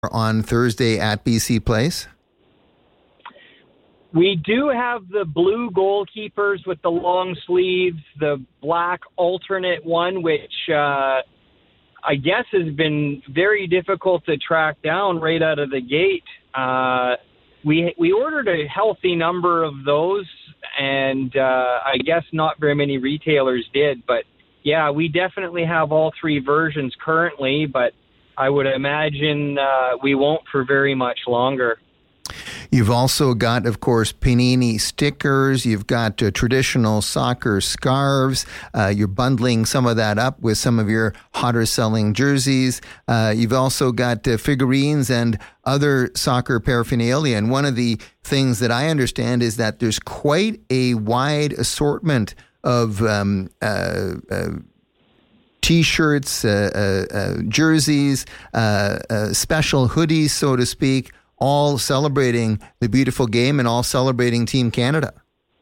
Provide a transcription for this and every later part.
on Thursday at BC Place? We do have the blue goalkeepers with the long sleeves, the black alternate one, which I guess has been very difficult to track down right out of the gate. We ordered a healthy number of those, and I guess not very many retailers did. But, yeah, we definitely have all three versions currently, but I would imagine we won't for very much longer. You've also got, of course, Panini stickers. You've got traditional soccer scarves. You're bundling some of that up with some of your hotter selling jerseys. You've also got figurines and other soccer paraphernalia. And one of the things that I understand is that there's quite a wide assortment of T-shirts, jerseys, special hoodies, so to speak, all celebrating the beautiful game and all celebrating Team Canada.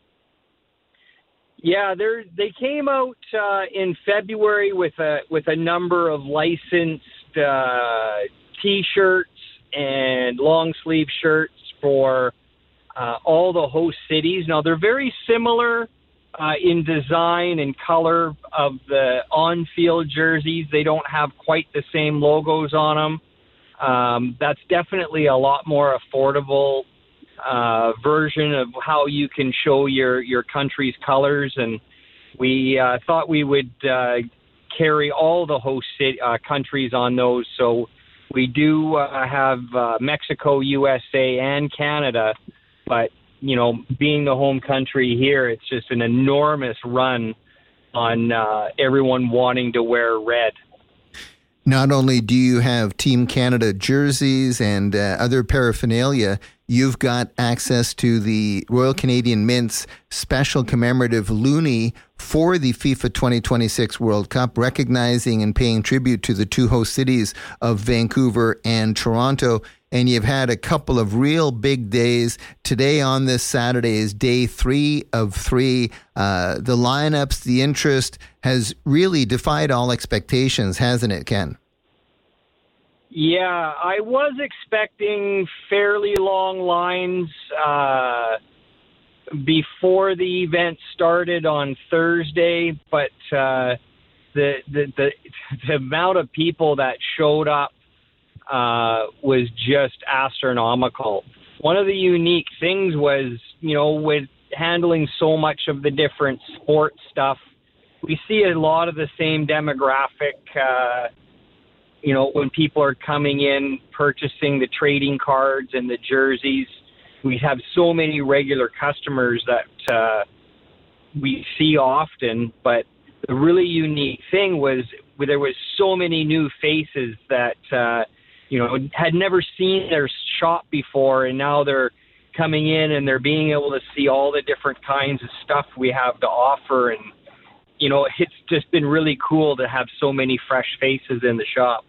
Yeah, they came out in February with a number of licensed T-shirts and long sleeve shirts for all the host cities. Now, they're very similar in design and color of the on-field jerseys. They don't have quite the same logos on them. That's definitely a lot more affordable version of how you can show your country's colors. And we thought we would carry all the host countries on those. So we do have Mexico, USA, and Canada. But, you know, being the home country here, it's just an enormous run on everyone wanting to wear red. Not only do you have Team Canada jerseys and other paraphernalia, you've got access to the Royal Canadian Mint's special commemorative loonie for the FIFA 2026 World Cup, recognizing and paying tribute to the two host cities of Vancouver and Toronto. And you've had a couple of real big days. Today on this Saturday is day 3 of 3. The lineups, the interest has really defied all expectations, hasn't it, Ken? Yeah, I was expecting fairly long lines before the event started on Thursday, but the amount of people that showed up was just astronomical. One of the unique things was, you know, with handling so much of the different sports stuff, we see a lot of the same demographic, you know, when people are coming in, purchasing the trading cards and the jerseys. We have so many regular customers that we see often, but the really unique thing was there was so many new faces that you know, had never seen their shop before, and now they're coming in and they're being able to see all the different kinds of stuff we have to offer. And, you know, it's just been really cool to have so many fresh faces in the shop.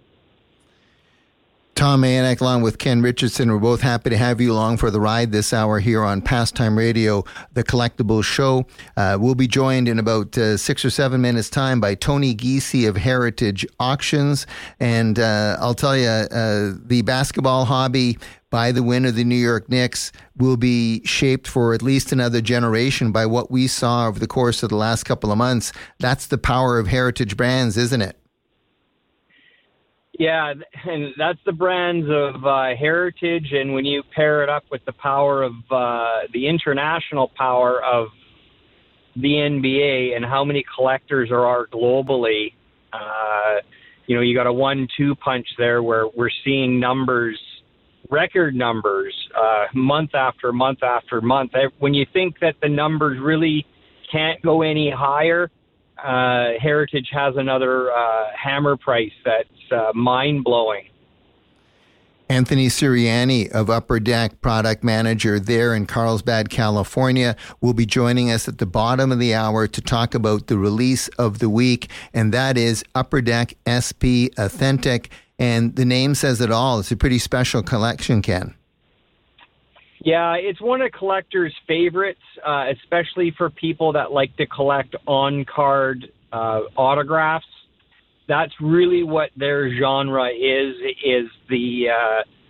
Tom Mayanek along with Ken Richardson. We're both happy to have you along for the ride this hour here on Pastime Radio, the Collectibles Show. We'll be joined in about 6 or 7 minutes' time by Tony Giese of Heritage Auctions. And I'll tell you, the basketball hobby by the win of the New York Knicks will be shaped for at least another generation by what we saw over the course of the last couple of months. That's the power of Heritage Brands, isn't it? Yeah, and that's the brands of Heritage, and when you pair it up with the power of the international power of the NBA and how many collectors there are globally, you know, you got a 1-2 punch there where we're seeing numbers, record numbers, month after month after month. When you think that the numbers really can't go any higher, Heritage has another hammer price that's mind-blowing. Anthony Sirianni of Upper Deck, product manager there in Carlsbad, California, will be joining us at the bottom of the hour to talk about the release of the week, and that is Upper Deck SP Authentic. And the name says it all. It's a pretty special collection, Ken. Yeah, it's one of collectors' favorites, especially for people that like to collect on-card autographs. That's really what their genre is the